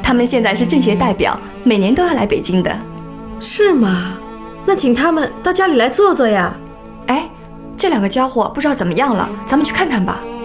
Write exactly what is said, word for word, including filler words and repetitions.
他们现在是政协代表，每年都要来北京的。 是吗？那请他们到家里来坐坐呀。 哎，这两个家伙不知道怎么样了，咱们去看看吧。